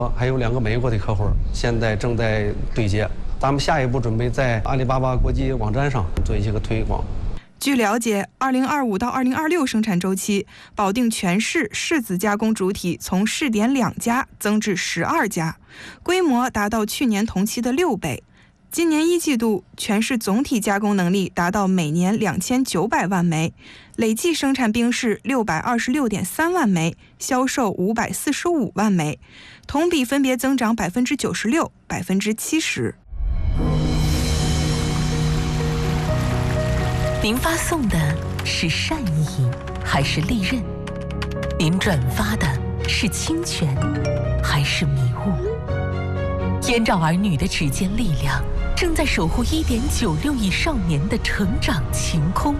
还有2个美国的客户，现在正在对接。咱们下一步准备在阿里巴巴国际网站上做一些个推广。 据了解，2025到2026生产周期，保定全市柿子加工主体从试点2家增至12家，规模达到去年同期的6倍。今年1季度，全市总体加工能力达到每年2900万枚，累计生产冰柿626.3万枚，销售545万枚，同比分别增长96%、70%。 您发送的是善意还是利刃？您转发的是侵权还是迷雾？燕赵儿女的指尖力量正在守护1.96亿少年的成长晴空。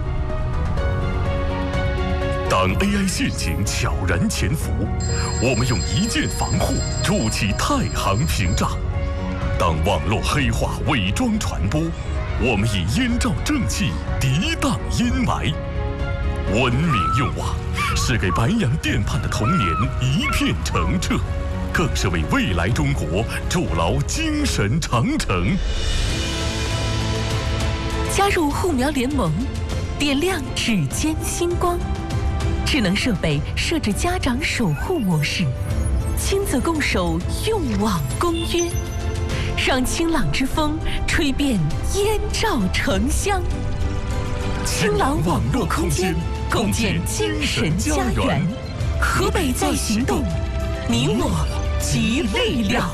当 AI 陷阱悄然潜伏，我们用一键防护筑起太行屏障；当网络黑话伪装传播，我们以燕赵正气涤荡阴霾。文明用网是给白洋淀畔的童年一片澄澈，更是为未来中国筑牢精神长城。 加入护苗联盟，点亮指尖星光。智能设备设置家长守护模式，亲子共守用网公约，让清朗之风吹遍燕赵城乡。清朗网络空间，共建精神家园。河北在行动，你我集力量。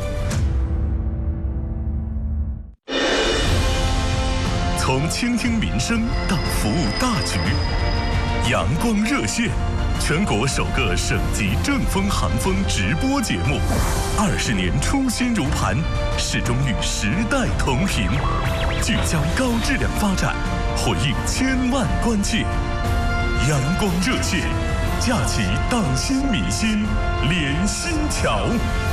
从倾听民生到服务大局，阳光热线，全国首个省级正风航风直播节目，20年初心如磐，始终与时代同频，聚焦高质量发展，回应千万关切。阳光热线，架起党心民心连心桥。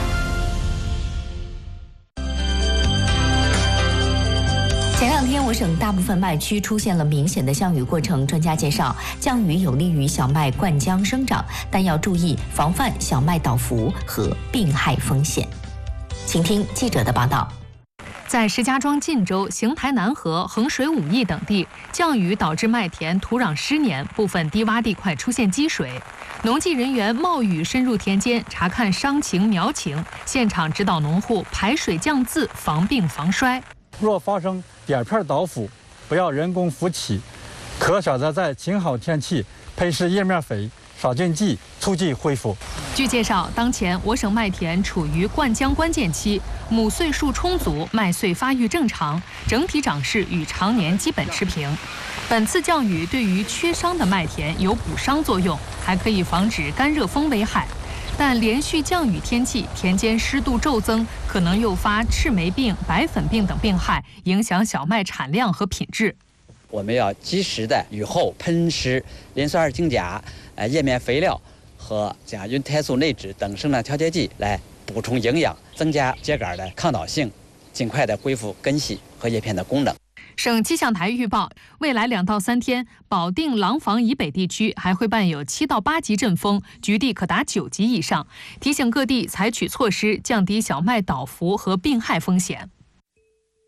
前2天，我省大部分麦区出现了明显的降雨过程。专家介绍，降雨有利于小麦灌浆生长，但要注意防范小麦倒伏和病害风险。请听记者的报道。 在石家庄晋州、邢台南河、衡水武义等地，降雨导致麦田土壤湿黏，部分低洼地块出现积水。农技人员冒雨深入田间查看伤情苗情，现场指导农户排水降渍，防病防衰。 若发生点片倒伏，不要人工扶起，可选择在晴好天气配施叶面肥、杀菌剂，促进恢复。 据介绍，当前我省麦田处于灌浆关键期，母穗数充足，麦穗发育正常，整体长势与常年基本持平。本次降雨对于缺伤的麦田有补伤作用，还可以防止干热风危害。但连续降雨天气，田间湿度骤增，可能诱发赤霉病、白粉病等病害，影响小麦产量和品质。 我们要及时的雨后喷施磷酸二氢钾、叶面肥料和甲菌肽素内酯等生长调节剂来补充营养，增加秸秆的抗倒性，尽快的恢复根系和叶片的功能。 省气象台预报，未来2到3天，保定廊坊以北地区还会伴有7到8级阵风，局地可达9级以上，提醒各地采取措施降低小麦倒伏和病害风险。